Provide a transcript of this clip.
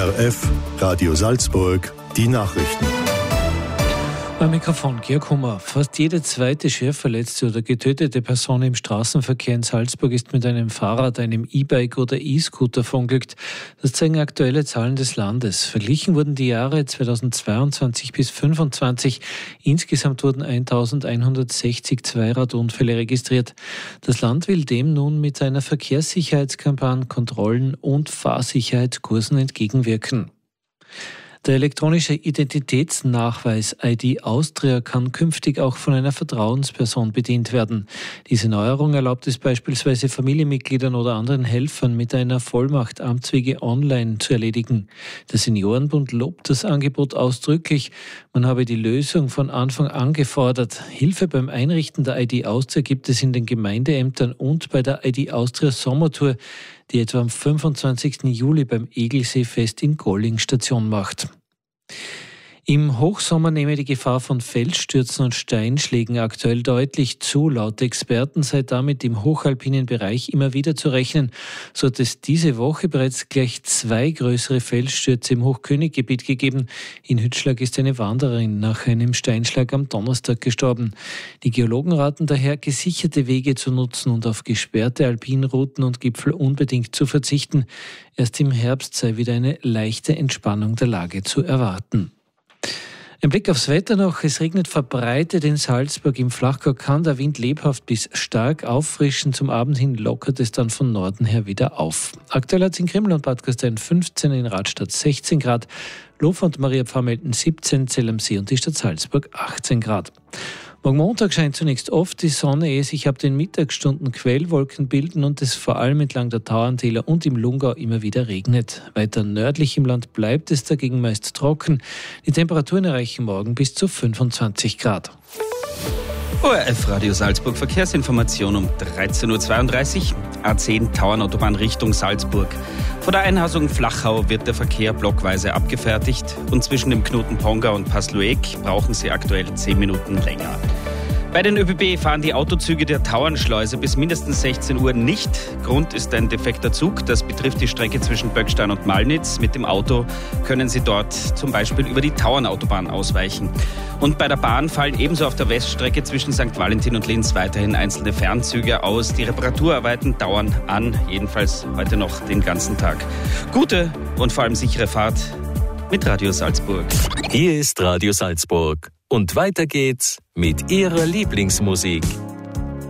ORF, Radio Salzburg, die Nachrichten. Am Mikrofon Georg Hummer. Fast jede zweite schwer verletzte oder getötete Person im Straßenverkehr in Salzburg ist mit einem Fahrrad, einem E-Bike oder E-Scooter verunglückt. Das zeigen aktuelle Zahlen des Landes. Verglichen wurden die Jahre 2022 bis 2025. Insgesamt wurden 1160 Zweiradunfälle registriert. Das Land will dem nun mit einer Verkehrssicherheitskampagne, Kontrollen und Fahrsicherheitskursen entgegenwirken. Der elektronische Identitätsnachweis ID Austria kann künftig auch von einer Vertrauensperson bedient werden. Diese Neuerung erlaubt es beispielsweise Familienmitgliedern oder anderen Helfern mit einer Vollmacht Amtswege online zu erledigen. Der Seniorenbund lobt das Angebot ausdrücklich. Man habe die Lösung von Anfang an gefordert. Hilfe beim Einrichten der ID Austria gibt es in den Gemeindeämtern und bei der ID Austria Sommertour, die etwa am 25. Juli beim Egelseefest in Golling Station macht. Im Hochsommer nehme die Gefahr von Felsstürzen und Steinschlägen aktuell deutlich zu. Laut Experten sei damit im hochalpinen Bereich immer wieder zu rechnen. So hat es diese Woche bereits gleich 2 größere Felsstürze im Hochköniggebiet gegeben. In Hütschlag ist eine Wanderin nach einem Steinschlag am Donnerstag gestorben. Die Geologen raten daher, gesicherte Wege zu nutzen und auf gesperrte Alpinrouten und Gipfel unbedingt zu verzichten. Erst im Herbst sei wieder eine leichte Entspannung der Lage zu erwarten. Ein Blick aufs Wetter noch. Es regnet verbreitet in Salzburg. Im Flachgau kann der Wind lebhaft bis stark auffrischen. Zum Abend hin lockert es dann von Norden her wieder auf. Aktuell hat es in Krimml und Bad Gastein 15, in Radstadt 16 Grad, Lof und Maria Pfarr melden 17, Zell am See und die Stadt Salzburg 18 Grad. Morgen Montag scheint zunächst oft die Sonne, ehe sich ab den Mittagsstunden Quellwolken bilden und es vor allem entlang der Tauerntäler und im Lungau immer wieder regnet. Weiter nördlich im Land bleibt es dagegen meist trocken. Die Temperaturen erreichen morgen bis zu 25 Grad. ORF Radio Salzburg Verkehrsinformation um 13.32 Uhr, A10 Tauernautobahn Richtung Salzburg. Vor der Einhausung Flachau wird der Verkehr blockweise abgefertigt und zwischen dem Knoten Pongau und Paslueck brauchen Sie aktuell 10 Minuten länger. Bei den ÖBB fahren die Autozüge der Tauernschleuse bis mindestens 16 Uhr nicht. Grund ist ein defekter Zug. Das betrifft die Strecke zwischen Böckstein und Malnitz. Mit dem Auto können Sie dort zum Beispiel über die Tauernautobahn ausweichen. Und bei der Bahn fallen ebenso auf der Weststrecke zwischen St. Valentin und Linz weiterhin einzelne Fernzüge aus. Die Reparaturarbeiten dauern an, jedenfalls heute noch den ganzen Tag. Gute und vor allem sichere Fahrt mit Radio Salzburg. Hier ist Radio Salzburg. Und weiter geht's mit Ihrer Lieblingsmusik.